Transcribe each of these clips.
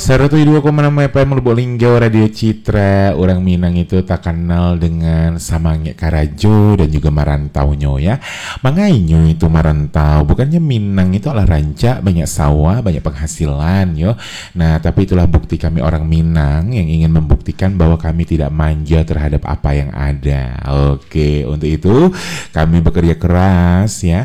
102,6 FM Lubuk Radio Citra. Orang Minang itu tak kenal dengan Samangek Karajo dan juga Marantaunya ya. Mangainya itu Marantau, bukannya Minang itu adalah rancak, banyak sawah, banyak penghasilan yo. Nah, tapi itulah bukti kami orang Minang yang ingin membuktikan bahwa kami tidak manja terhadap apa yang ada. Oke, untuk itu kami bekerja keras ya.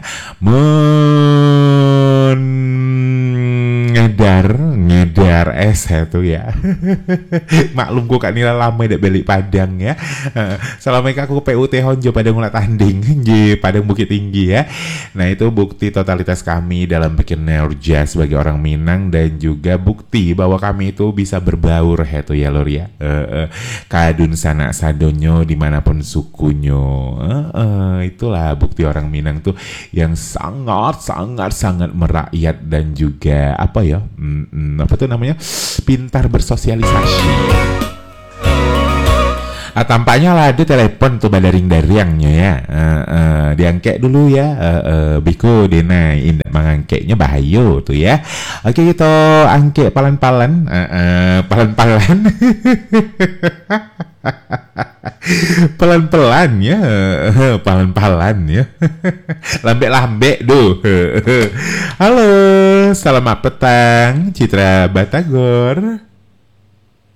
Ngedar es itu ya. Maklum gue kan nila lama dak balik Padang ya. Selama aku ke PUT Honjo Padang ulah tanding di Padang Bukit Tinggi ya. Nah, itu bukti totalitas kami dalam berkinerja sebagai orang Minang dan juga bukti bahwa kami itu bisa berbaur itu ya lor ya. Kadun sanak sadonyo dimanapun sukunyo. Itulah bukti orang Minang tuh yang sangat merakyat dan juga apa ya? Apa tuh namanya? Pintar bersosialisasi. Tampaknya lah ada telepon tuh badaring-daringnya ya. Diangkat dulu ya. Biko Dena indak mangangkeknya bahaya tuh ya. Oke, kita angkat palan-palan. Palan-palan. Pelan-pelan ya. Pelan-pelan ya. Lambek-lambek duh. Halo, selamat petang Citra Batagor.